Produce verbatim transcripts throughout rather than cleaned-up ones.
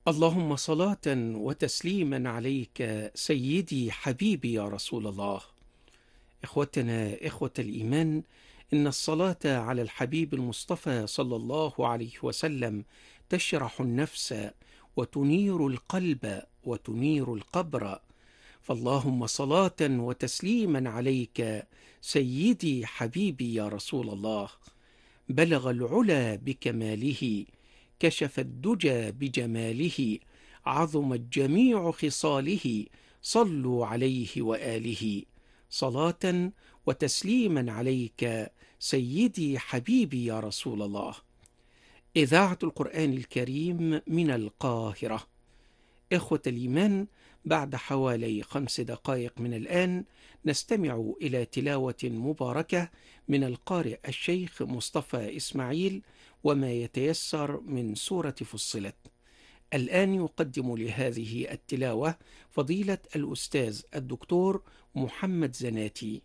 اللهم صلاة وتسليما عليك سيدي حبيبي يا رسول الله. إخوتنا إخوة الإيمان، إن الصلاة على الحبيب المصطفى صلى الله عليه وسلم تشرح النفس وتنير القلب وتنير القبر. فاللهم صلاة وتسليما عليك سيدي حبيبي يا رسول الله. بلغ العلا بكماله، كشف الدجى بجماله، عظمت جميع خصاله، صلوا عليه وآله. صلاة وتسليما عليك سيدي حبيبي يا رسول الله. إذاعة القرآن الكريم من القاهرة. إخوة الإيمان، بعد حوالي خمس دقائق من الآن نستمع إلى تلاوة مباركة من القارئ الشيخ مصطفى إسماعيل وما يتيسر من سورة فصلت. الآن يقدم لهذه التلاوة فضيلة الأستاذ الدكتور محمد زناتي.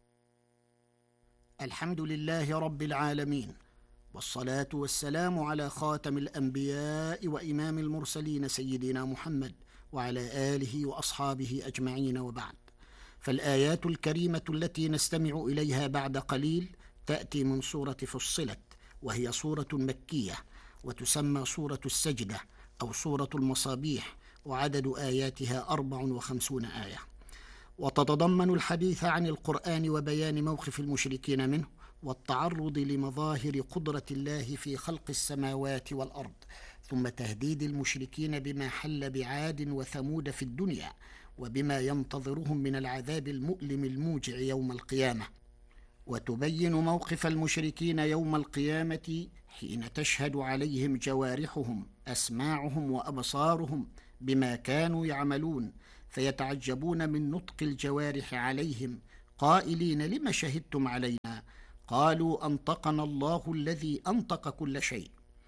الحمد لله رب العالمين، والصلاة والسلام على خاتم الأنبياء وإمام المرسلين سيدنا محمد وعلى آله وأصحابه أجمعين، وبعد. فالآيات الكريمة التي نستمع إليها بعد قليل تأتي من سورة فصلت، وهي سورة مكية، وتسمى سورة السجدة أو سورة المصابيح، وعدد آياتها أربع وخمسون آية، وتتضمن الحديث عن القرآن وبيان موقف المشركين منه، والتعرض لمظاهر قدرة الله في خلق السماوات والأرض، ثم تهديد المشركين بما حل بعاد وثمود في الدنيا، وبما ينتظرهم من العذاب المؤلم الموجع يوم القيامة. وتبين موقف المشركين يوم القيامة حين تشهد عليهم جوارحهم، أسماعهم وأبصارهم بما كانوا يعملون، فيتعجبون من نطق الجوارح عليهم، قائلين: لم شهدتم علينا؟ قالوا: أنطقنا الله الذي أنطق كل شيء.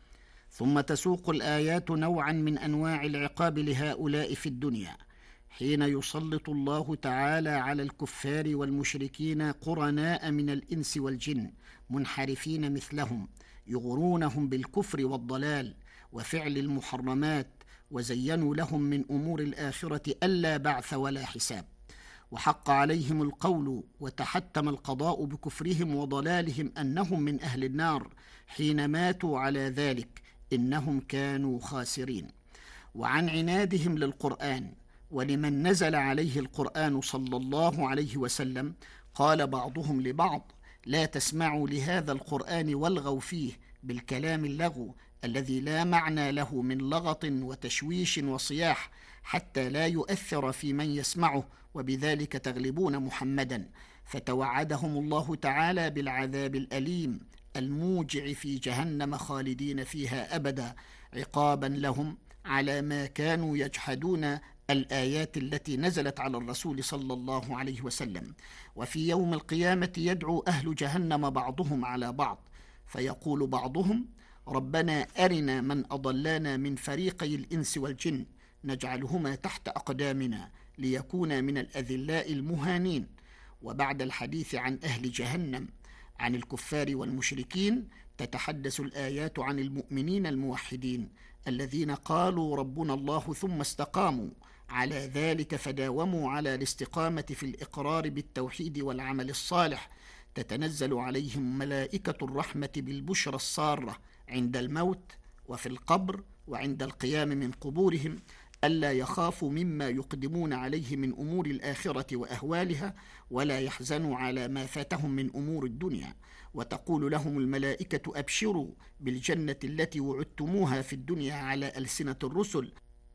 ثم تسوق الآيات نوعا من أنواع العقاب لهؤلاء في الدنيا، حين يسلط الله تعالى على الكفار والمشركين قرناء من الإنس والجن منحرفين مثلهم، يغرونهم بالكفر والضلال وفعل المحرمات، وزينوا لهم من أمور الآخرة ألا بعث ولا حساب، وحق عليهم القول وتحتم القضاء بكفرهم وضلالهم أنهم من أهل النار حين ماتوا على ذلك، إنهم كانوا خاسرين. وعن عنادهم للقرآن ولمن نزل عليه القرآن صلى الله عليه وسلم، قال بعضهم لبعض: لا تسمعوا لهذا القرآن والغوا فيه بالكلام اللغو الذي لا معنى له من لغط وتشويش وصياح، حتى لا يؤثر في من يسمعه، وبذلك تغلبون محمدا. فتوعدهم الله تعالى بالعذاب الأليم الموجع في جهنم خالدين فيها أبدا، عقابا لهم على ما كانوا يجحدون الآيات التي نزلت على الرسول صلى الله عليه وسلم. وفي يوم القيامة يدعو أهل جهنم بعضهم على بعض، فيقول بعضهم: ربنا أرنا من أضلانا من فريقي الإنس والجن، نجعلهما تحت أقدامنا ليكونا من الأذلاء المهانين. وبعد الحديث عن أهل جهنم عن الكفار والمشركين، تتحدث الآيات عن المؤمنين الموحدين الذين قالوا ربنا الله ثم استقاموا على ذلك، فداوموا على الاستقامة في الإقرار بالتوحيد والعمل الصالح. تتنزل عليهم ملائكة الرحمة بالبشرى السارة عند الموت وفي القبر وعند القيام من قبورهم، ألا يخافوا مما يقدمون عليه من أمور الآخرة وأهوالها، ولا يحزنوا على ما فاتهم من أمور الدنيا. وتقول لهم الملائكة: أبشروا بالجنة التي وعدتموها في الدنيا على ألسنة الرسل.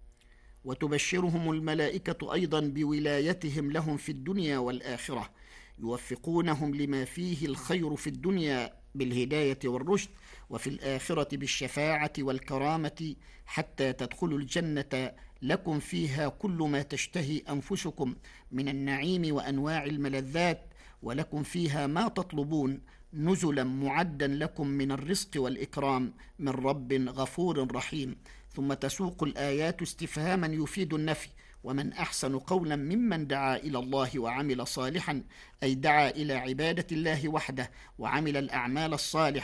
وتبشرهم الملائكة أيضا بولايتهم لهم في الدنيا والآخرة، يوفقونهم لما فيه الخير في الدنيا بالهداية والرشد، وفي الآخرة بالشفاعة والكرامة، حتى تدخلوا الجنة لكم فيها كل ما تشتهي أنفسكم من النعيم وأنواع الملذات، ولكم فيها ما تطلبون، نزلا معدا لكم من الرزق والإكرام من رب غفور رحيم. ثم تسوق الآيات استفهاما يفيد النفي: ومن أحسن قولا ممن دعا إلى الله وعمل صالحا، أي دعا إلى عبادة الله وحده وعمل الأعمال الصالحة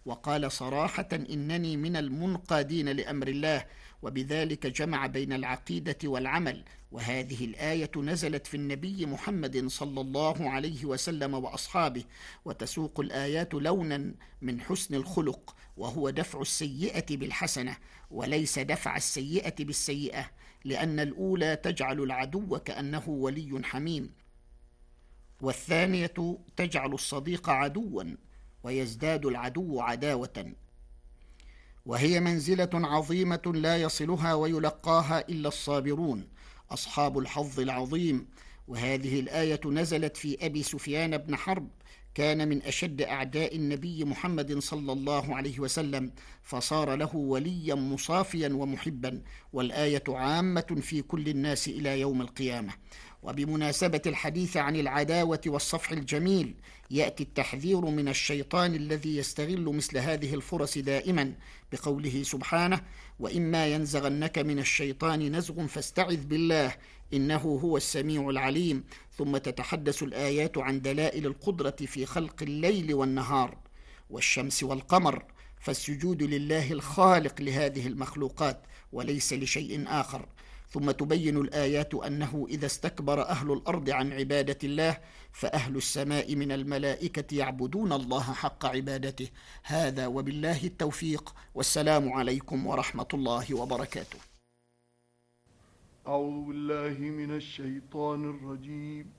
وقال صراحة: إنني من المنقادين لأمر الله، وبذلك جمع بين العقيدة والعمل. وهذه الآية نزلت في النبي محمد صلى الله عليه وسلم وأصحابه، وتسوق الآيات لونا من حسن الخلق، وهو دفع السيئة بالحسنة وليس دفع السيئة بالسيئة، لأن الأولى تجعل العدو كأنه ولي حميم، والثانية تجعل الصديق عدوا ويزداد العدو عداوة. وهي منزلة عظيمة لا يصلها ويلقاها إلا الصابرون أصحاب الحظ العظيم. وهذه الآية نزلت في أبي سفيان بن حرب، كان من أشد أعداء النبي محمد صلى الله عليه وسلم، فصار له وليا مصافيا ومحبا، والآية عامة في كل الناس إلى يوم القيامة. وبمناسبة الحديث عن العداوة والصفح الجميل، يأتي التحذير من الشيطان الذي يستغل مثل هذه الفرص دائما، بقوله سبحانه: وإما ينزغنك من الشيطان نزغ فاستعذ بالله إنه هو السميع العليم. ثم تتحدث الآيات عن دلائل القدرة في خلق الليل والنهار والشمس والقمر، فالسجود لله الخالق لهذه المخلوقات وليس لشيء آخر. ثم تبين الآيات أنه إذا استكبر أهل الأرض عن عبادة الله، فأهل السماء من الملائكة يعبدون الله حق عبادته. هذا وبالله التوفيق، والسلام عليكم ورحمة الله وبركاته. أعوذ بالله من الشيطان الرجيم.